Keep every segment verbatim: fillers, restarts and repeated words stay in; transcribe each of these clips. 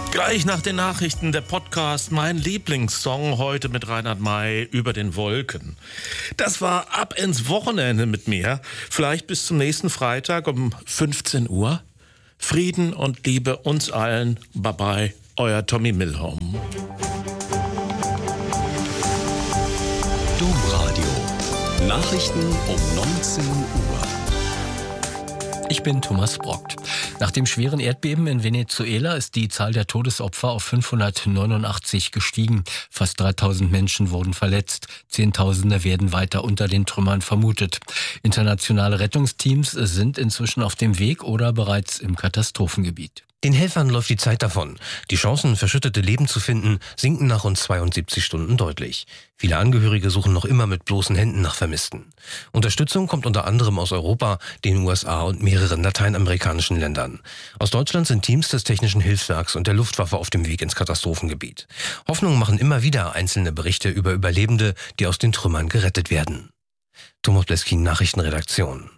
Gleich nach den Nachrichten der Podcast Mein Lieblingssong heute mit Reinhard May über den Wolken. Das war ab ins Wochenende mit mir. Vielleicht bis zum nächsten Freitag um fünfzehn Uhr. Frieden und Liebe uns allen. Bye bye, euer Tommy Milholm. Domradio. Nachrichten um neunzehn Uhr. Ich bin Thomas Brockt. Nach dem schweren Erdbeben in Venezuela ist die Zahl der Todesopfer auf fünfhundertneunundachtzig gestiegen. Fast dreitausend Menschen wurden verletzt. Zehntausende werden weiter unter den Trümmern vermutet. Internationale Rettungsteams sind inzwischen auf dem Weg oder bereits im Katastrophengebiet. Den Helfern läuft die Zeit davon. Die Chancen, verschüttete Leben zu finden, sinken nach rund zweiundsiebzig Stunden deutlich. Viele Angehörige suchen noch immer mit bloßen Händen nach Vermissten. Unterstützung kommt unter anderem aus Europa, den U S A und mehreren lateinamerikanischen Ländern. Aus Deutschland sind Teams des Technischen Hilfswerks und der Luftwaffe auf dem Weg ins Katastrophengebiet. Hoffnung machen immer wieder einzelne Berichte über Überlebende, die aus den Trümmern gerettet werden. Thomas Bleskin, Nachrichtenredaktion.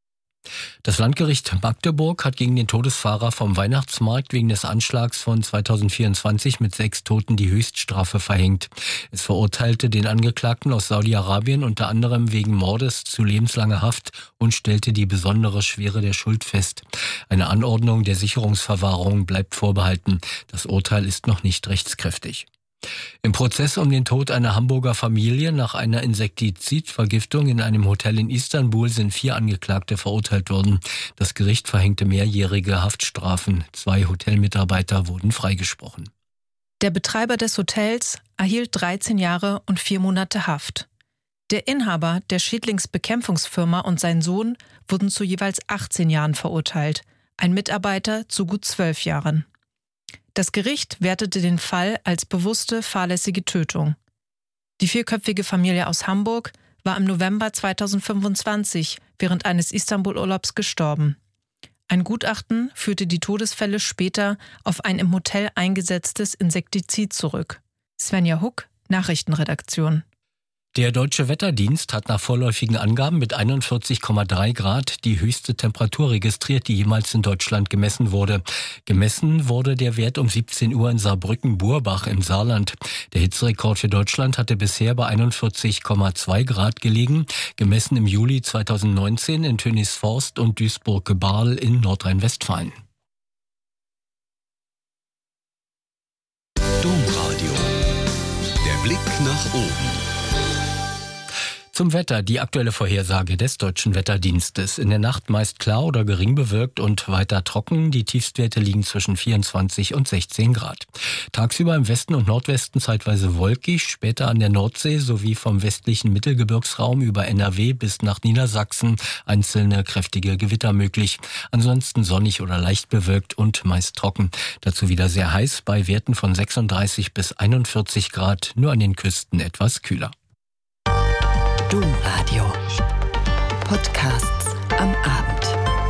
Das Landgericht Magdeburg hat gegen den Todesfahrer vom Weihnachtsmarkt wegen des Anschlags von zweitausendvierundzwanzig mit sechs Toten die Höchststrafe verhängt. Es verurteilte den Angeklagten aus Saudi-Arabien unter anderem wegen Mordes zu lebenslanger Haft und stellte die besondere Schwere der Schuld fest. Eine Anordnung der Sicherungsverwahrung bleibt vorbehalten. Das Urteil ist noch nicht rechtskräftig. Im Prozess um den Tod einer Hamburger Familie nach einer Insektizidvergiftung in einem Hotel in Istanbul sind vier Angeklagte verurteilt worden. Das Gericht verhängte mehrjährige Haftstrafen. Zwei Hotelmitarbeiter wurden freigesprochen. Der Betreiber des Hotels erhielt dreizehn Jahre und vier Monate Haft. Der Inhaber der Schädlingsbekämpfungsfirma und sein Sohn wurden zu jeweils achtzehn Jahren verurteilt, ein Mitarbeiter zu gut zwölf Jahren. Das Gericht wertete den Fall als bewusste, fahrlässige Tötung. Die vierköpfige Familie aus Hamburg war im November zweitausendfünfundzwanzig während eines Istanbul-Urlaubs gestorben. Ein Gutachten führte die Todesfälle später auf ein im Hotel eingesetztes Insektizid zurück. Svenja Huck, Nachrichtenredaktion. Der Deutsche Wetterdienst hat nach vorläufigen Angaben mit einundvierzig Komma drei Grad die höchste Temperatur registriert, die jemals in Deutschland gemessen wurde. Gemessen wurde der Wert um siebzehn Uhr in Saarbrücken-Burbach im Saarland. Der Hitzerekord für Deutschland hatte bisher bei einundvierzig Komma zwei Grad gelegen, gemessen im Juli zweitausendneunzehn in Tönisforst und Duisburg-Barl in Nordrhein-Westfalen. Domradio. Der Blick nach oben. Zum Wetter, die aktuelle Vorhersage des Deutschen Wetterdienstes. In der Nacht meist klar oder gering bewölkt und weiter trocken. Die Tiefstwerte liegen zwischen vierundzwanzig und sechzehn Grad. Tagsüber im Westen und Nordwesten zeitweise wolkig, später an der Nordsee sowie vom westlichen Mittelgebirgsraum über N R W bis nach Niedersachsen einzelne kräftige Gewitter möglich. Ansonsten sonnig oder leicht bewölkt und meist trocken. Dazu wieder sehr heiß bei Werten von sechsunddreißig bis einundvierzig Grad, nur an den Küsten etwas kühler. Domradio. Podcasts am Abend.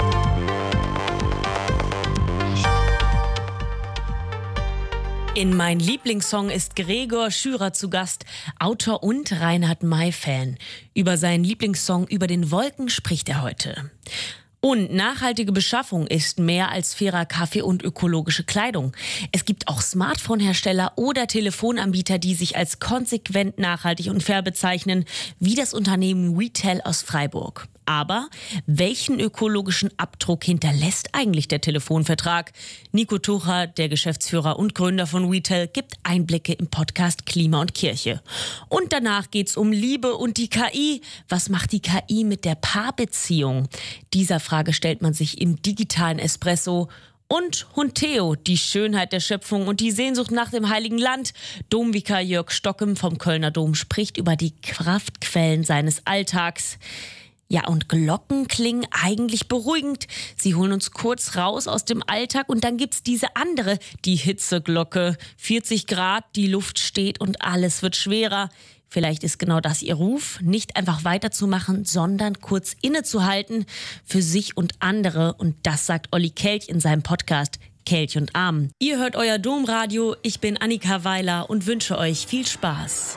In Mein Lieblingssong ist Gregor Schürer zu Gast, Autor und Reinhard May-Fan. Über seinen Lieblingssong Über den Wolken spricht er heute. Und nachhaltige Beschaffung ist mehr als fairer Kaffee und ökologische Kleidung. Es gibt auch Smartphone-Hersteller oder Telefonanbieter, die sich als konsequent nachhaltig und fair bezeichnen, wie das Unternehmen Retail aus Freiburg. Aber welchen ökologischen Abdruck hinterlässt eigentlich der Telefonvertrag? Nico Tucher, der Geschäftsführer und Gründer von Retail, gibt Einblicke im Podcast Klima und Kirche. Und danach geht's um Liebe und die K I. Was macht die K I mit der Paarbeziehung? Dieser Frage stellt man sich im digitalen Espresso. Und Hund Theo, die Schönheit der Schöpfung und die Sehnsucht nach dem Heiligen Land. Domvikar Jörg Stockem vom Kölner Dom spricht über die Kraftquellen seines Alltags. Ja, und Glocken klingen eigentlich beruhigend. Sie holen uns kurz raus aus dem Alltag und dann gibt's diese andere, die Hitzeglocke. vierzig Grad, die Luft steht und alles wird schwerer. Vielleicht ist genau das Ihr Ruf, nicht einfach weiterzumachen, sondern kurz innezuhalten für sich und andere. Und das sagt Olli Kelch in seinem Podcast Kelch und Arm. Ihr hört euer Domradio, ich bin Annika Weiler und wünsche euch viel Spaß.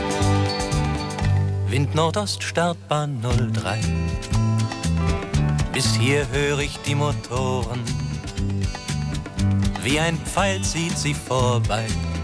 Wind Nordost, Startbahn null drei. Bis hier höre ich die Motoren, wie ein Pfeil zieht sie vorbei.